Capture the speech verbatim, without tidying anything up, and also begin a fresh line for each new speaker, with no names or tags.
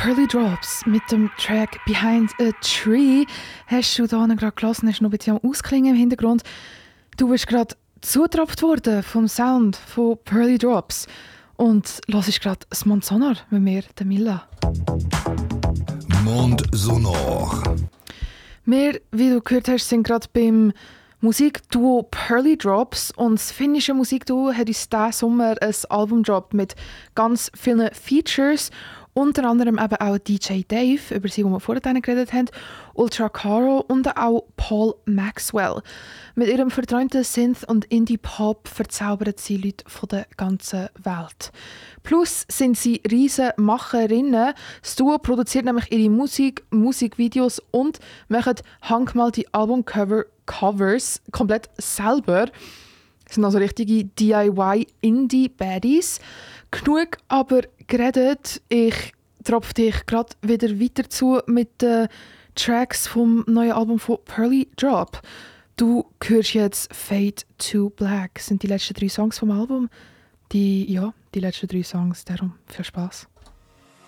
Pearly Drops mit dem Track Behind a Tree hast du da gerade gelassen, hast noch ein bisschen am Ausklingen im Hintergrund. Du bist gerade zugetrabt worden vom Sound von Pearly Drops und hörst gerade das Mond Sonor mit mir, der Milla.
Mond Sonor.
Wir, wie du gehört hast, sind gerade beim Musikduo Pearly Drops und das finnische Musikduo hat uns diesen Sommer ein Album gedroppt mit ganz vielen Features. Unter anderem eben auch D J Dave, über sie, wo wir vorhin geredet haben, Ultra Caro und auch Paul Maxwell. Mit ihrem verträumten Synth- und Indie-Pop verzaubern sie Leute von der ganzen Welt. Plus sind sie riesen Macherinnen. Das Duo produziert nämlich ihre Musik, Musikvideos und macht handgemalte Albumcover Covers komplett selber. Das sind also richtige D I Y-Indie-Baddies. Genug aber geredet. Ich tropfe dich gerade wieder weiter zu mit den Tracks vom neuen Album von Pearly Drop. Du hörst jetzt Fade to Black. Das sind die letzten drei Songs vom Album. Die, ja, die letzten drei Songs. Darum viel Spaß.